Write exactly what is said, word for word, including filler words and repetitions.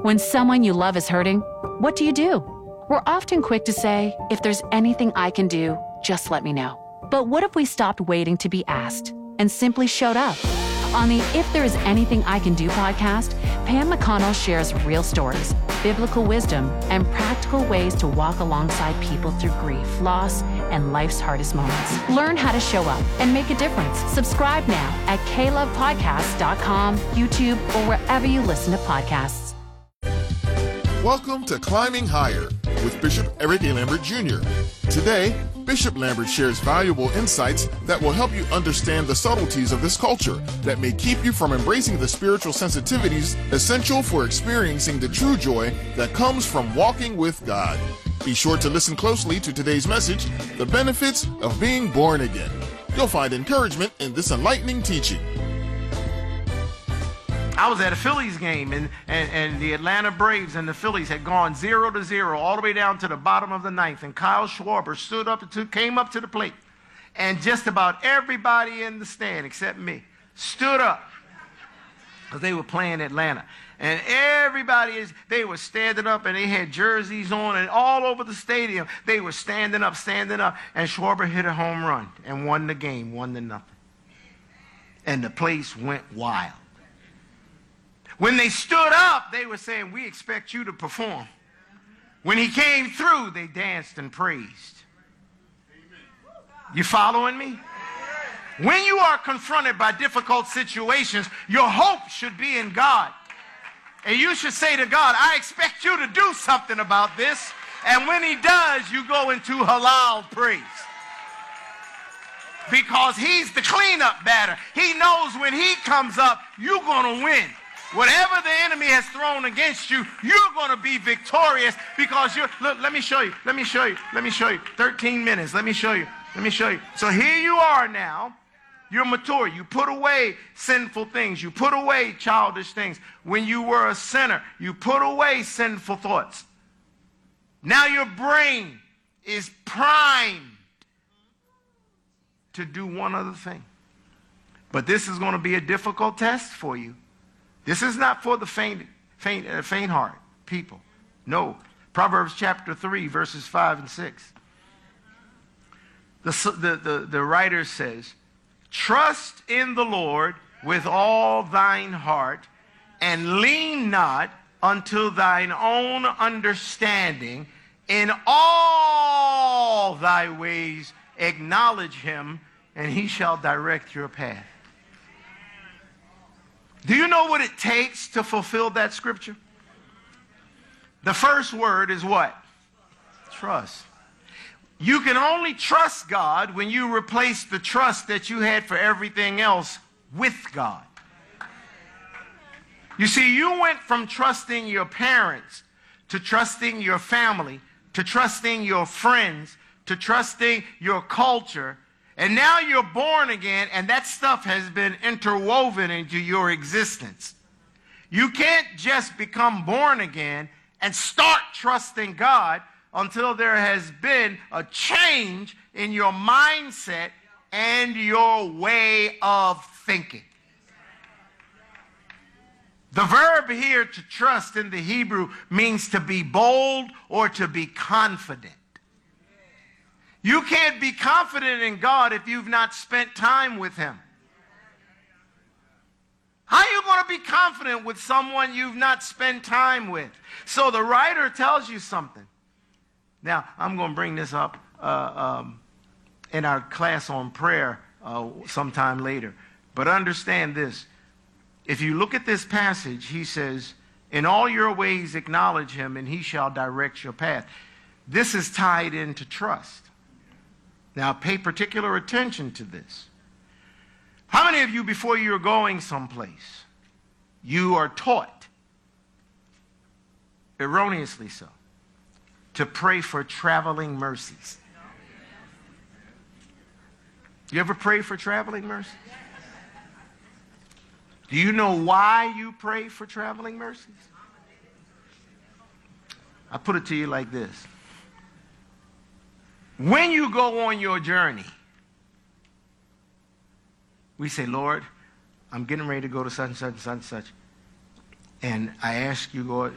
When someone you love is hurting, what do you do? We're often quick to say, if there's anything I can do, just let me know. But what if we stopped waiting to be asked and simply showed up? On the If There Is Anything I Can Do podcast, Pam McConnell shares real stories, biblical wisdom, and practical ways to walk alongside people through grief, loss, and life's hardest moments. Learn how to show up and make a difference. Subscribe now at k love podcast dot com, YouTube, or wherever you listen to podcasts. Welcome to Climbing Higher with Bishop Eric A. Lambert Junior Today, Bishop Lambert shares valuable insights that will help you understand the subtleties of this culture that may keep you from embracing the spiritual sensitivities essential for experiencing the true joy that comes from walking with God. Be sure to listen closely to today's message, The Benefits of Being Born Again. You'll find encouragement in this enlightening teaching. I was at a Phillies game, and, and, and the Atlanta Braves and the Phillies had gone zero to zero all the way down to the bottom of the ninth, and Kyle Schwarber stood up, to, came up to the plate, and just about everybody in the stand except me stood up because they were playing Atlanta. And everybody, is they were standing up, and they had jerseys on, and all over the stadium, they were standing up, standing up, and Schwarber hit a home run and won the game, one to nothing. And the place went wild. When they stood up, they were saying, we expect you to perform. When he came through, they danced and praised. You following me? When you are confronted by difficult situations, your hope should be in God. And you should say to God, I expect you to do something about this. And when he does, you go into halal praise. Because he's the cleanup batter. He knows when he comes up, you're going to win. Whatever the enemy has thrown against you, you're going to be victorious because you're, look, let me show you, let me show you, let me show you. thirteen minutes, let me show you, let me show you. So here you are now. You're mature. You put away sinful things. You put away childish things. When you were a sinner, you put away sinful thoughts. Now your brain is primed to do one other thing. But this is going to be a difficult test for you. This is not for the faint, faint, uh, faint heart people. No. Proverbs chapter three, verses five and six. The, the, the, the writer says, trust in the Lord with all thine heart, and lean not unto thine own understanding. In all thy ways acknowledge him, and he shall direct your path. Do you know what it takes to fulfill that scripture? The first word is what? Trust. You can only trust God when you replace the trust that you had for everything else with God. You see, you went from trusting your parents to trusting your family, to trusting your friends, to trusting your culture. And now you're born again, and that stuff has been interwoven into your existence. You can't just become born again and start trusting God until there has been a change in your mindset and your way of thinking. The verb here, to trust, in the Hebrew means to be bold or to be confident. You can't be confident in God if you've not spent time with him. How are you going to be confident with someone you've not spent time with? So the writer tells you something. Now, I'm going to bring this up uh, um, in our class on prayer uh, sometime later. But understand this. If you look at this passage, he says, in all your ways acknowledge him, and he shall direct your path. This is tied into trust. Now, pay particular attention to this. How many of you, before you're going someplace, you are taught, erroneously so, to pray for traveling mercies? You ever pray for traveling mercies? Do you know why you pray for traveling mercies? I put it to you like this. When you go on your journey, we say, Lord, I'm getting ready to go to such and such and such and such. And I ask you, Lord,